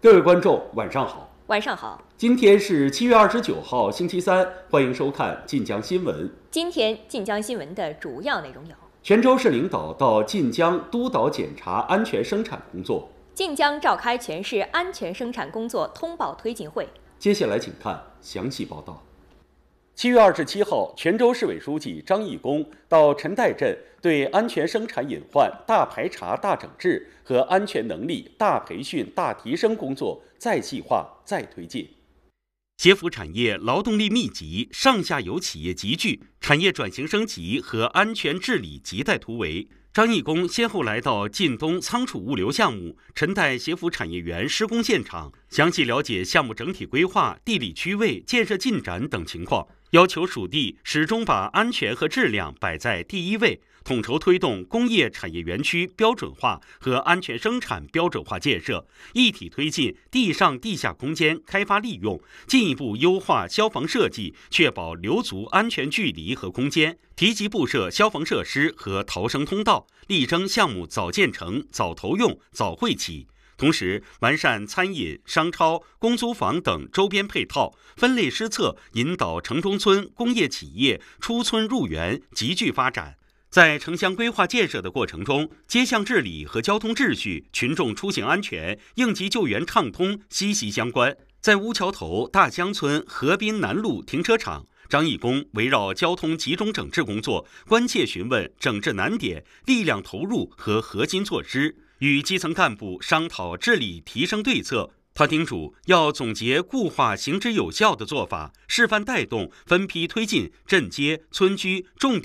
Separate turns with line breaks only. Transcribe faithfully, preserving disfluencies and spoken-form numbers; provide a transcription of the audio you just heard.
各位观众，晚上好。
晚上好。
今天是七月二十九号，星期三，欢迎收看晋江新闻。
今天晋江新闻的主要内容有：
泉州市领导到晋江督导检查安全生产工作；
晋江召开全市安全生产工作通报推进会。
接下来请看详细报道。七月二十七号，泉州市委书记张义工到陈岱镇对安全生产隐患大排查、大整治和安全能力大培训、大提升工作再细化、再推进。
协辅产业劳动力密集，上下游企业集聚，产业转型升级和安全治理亟待突围。张义工先后来到晋东仓储物流项目、陈岱协辅产业园施工现场，详细了解项目整体规划、地理区位、建设进展等情况，要求属地始终把安全和质量摆在第一位，统筹推动工业产业园区标准化和安全生产标准化建设，一体推进地上地下空间开发利用，进一步优化消防设计，确保留足安全距离和空间，提及布设消防设施和逃生通道，力争项目早建成、早投用、早惠企。同时，完善餐饮、商超、公租房等周边配套，分类施策，引导城中村工业企业出村入园，集聚发展。在城乡规划建设的过程中，街巷治理和交通秩序、群众出行安全、应急救援畅通息息相关。在乌桥头大江村河滨南路停车场，张义工围绕交通集中整治工作，关切询问整治难点、力量投入和核心措施，与基层干部商讨治理提升对策。他叮嘱要总结固化行之有效的做法，示范带动，分批推进镇街村居重点